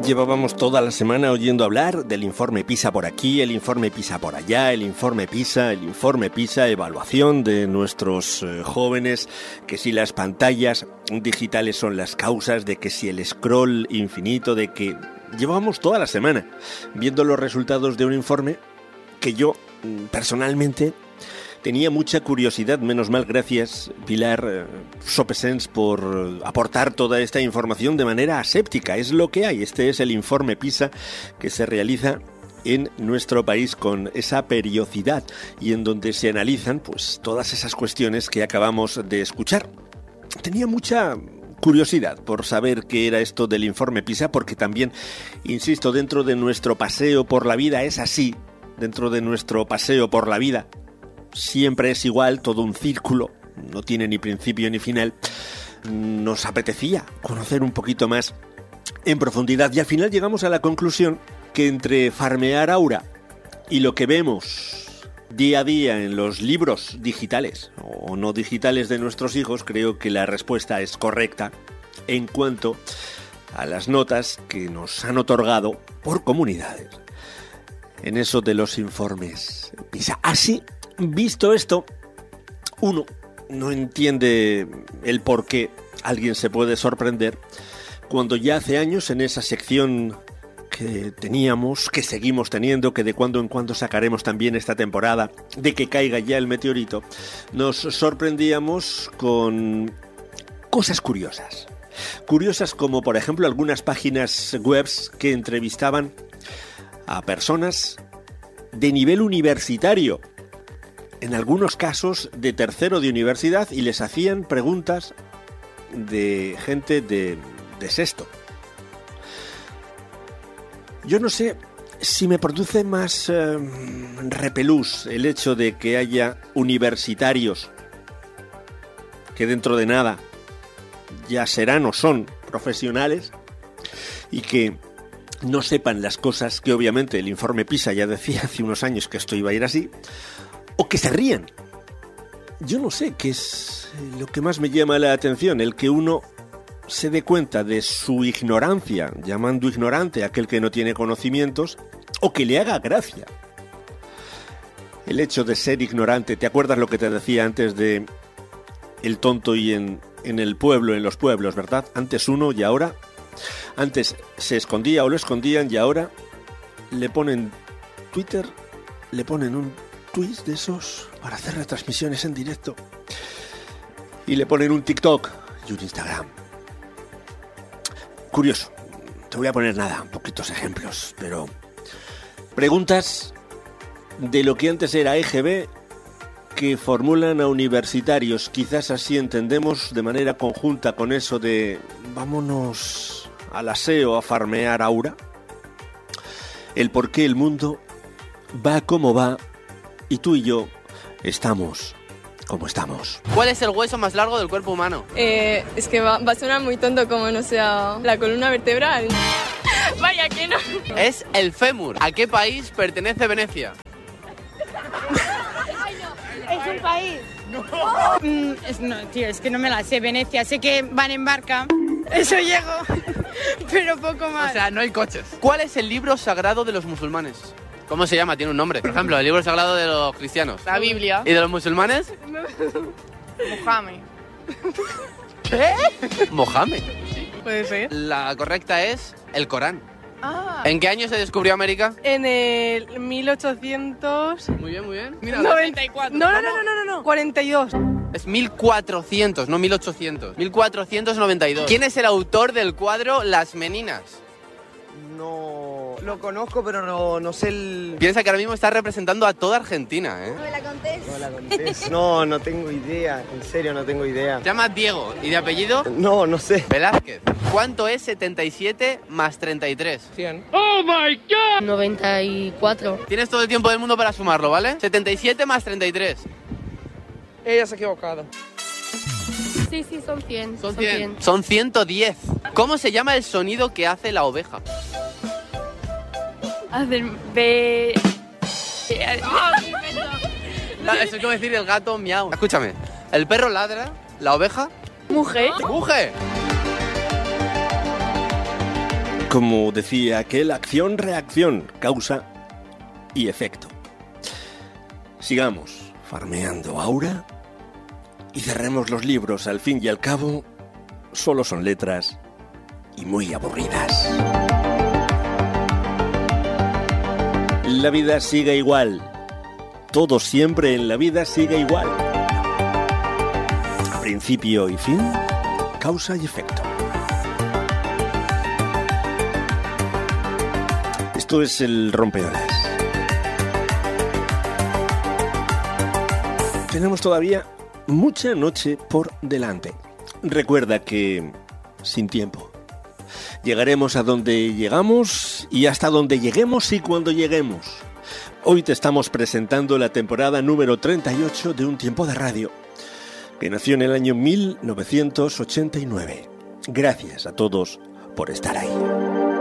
Llevábamos toda la semana oyendo hablar del informe PISA por aquí, el informe PISA por allá, el informe PISA, evaluación de nuestros jóvenes, que si las pantallas digitales son las causas, de que si el scroll infinito, de que llevábamos toda la semana viendo los resultados de un informe que yo personalmente tenía mucha curiosidad. Menos mal, gracias Pilar Sopesens por aportar toda esta información de manera aséptica. Es lo que hay. Este es el informe PISA que se realiza en nuestro país con esa periodicidad y en donde se analizan pues todas esas cuestiones que acabamos de escuchar. Tenía mucha curiosidad por saber qué era esto del informe PISA, porque también, insisto, dentro de nuestro paseo por la vida es así. Dentro de nuestro paseo por la vida siempre es igual, todo un círculo, no tiene ni principio ni final. Nos apetecía conocer un poquito más en profundidad y al final llegamos a la conclusión que entre farmear aura y lo que vemos día a día en los libros digitales o no digitales de nuestros hijos, creo que la respuesta es correcta en cuanto a las notas que nos han otorgado por comunidades en eso de los informes PISA. Así, visto esto, uno no entiende el por qué alguien se puede sorprender cuando ya hace años en esa sección que teníamos, que seguimos teniendo, que de cuando en cuando sacaremos también esta temporada, de que caiga ya el meteorito, nos sorprendíamos con cosas curiosas. Curiosas como, por ejemplo, algunas páginas web que entrevistaban a personas de nivel universitario, en algunos casos de tercero de universidad, y les hacían preguntas de gente de sexto. Yo no sé si me produce más repelús el hecho de que haya universitarios que dentro de nada ya serán o son profesionales y que no sepan las cosas que obviamente el informe PISA ya decía hace unos años que esto iba a ir así, o que se rían. Yo no sé qué es lo que más me llama la atención, el que uno se dé cuenta de su ignorancia, llamando ignorante a aquel que no tiene conocimientos, o que le haga gracia el hecho de ser ignorante. ¿Te acuerdas lo que te decía antes de el tonto y en el pueblo, en los pueblos, verdad? Antes uno y ahora... Antes se escondía o lo escondían y ahora le ponen Twitter, le ponen un tweet de esos para hacer retransmisiones en directo y le ponen un TikTok y un Instagram. Curioso, te voy a poner poquitos ejemplos, pero preguntas de lo que antes era EGB que formulan a universitarios. Quizás así entendemos de manera conjunta con eso de vámonos al aseo a farmear aura, el por qué el mundo va como va y tú y yo estamos como estamos. ¿Cuál es el hueso más largo del cuerpo humano? Es que va a sonar muy tonto, como no sea la columna vertebral. Vaya que no. Es el fémur. ¿A qué país pertenece Venecia? ¿Es un país? No, tío, es que no me la sé. Venecia, sé que van en barca. Eso llego, pero poco más. O sea, no hay coches. ¿Cuál es el libro sagrado de los musulmanes? ¿Cómo se llama? Tiene un nombre. Por ejemplo, el libro sagrado de los cristianos. La Biblia. ¿Y de los musulmanes? Mohamed. ¿Qué? Mohamed. Puede ser. La correcta es el Corán. Ah. ¿En qué año se descubrió América? En el 1800... Muy bien, muy bien. Mira, 94. No. 42. es 1400, no 1800. 1492. ¿Quién es el autor del cuadro Las Meninas? No, lo conozco, pero no sé el... Piensa que ahora mismo está representando a toda Argentina, ¿eh? No me la contés. No la contés. No tengo idea, en serio no tengo idea. Se llama Diego. ¿Y de apellido? No sé. Velázquez. ¿Cuánto es 77 más 33? 100. 94. Tienes todo el tiempo del mundo para sumarlo, ¿vale? 77 más 33. Ella se ha equivocado. Sí, son 100. Son 100. Son 110. ¿Cómo se llama el sonido que hace la oveja? Hacer B... Eso es como decir el gato miau. Escúchame. El perro ladra, la oveja... Mujer. ¡Mujer! Como decía aquel, acción-reacción, causa y efecto. Sigamos farmeando aura y cerremos los libros. Al fin y al cabo, solo son letras y muy aburridas. La vida sigue igual. Todo siempre en la vida sigue igual. Principio y fin, causa y efecto. Esto es el rompeolas. Tenemos todavía mucha noche por delante. Recuerda que, sin tiempo, llegaremos a donde llegamos y hasta donde lleguemos y cuando lleguemos. Hoy te estamos presentando la temporada número 38 de Un Tiempo de Radio, que nació en el año 1989. Gracias a todos por estar ahí.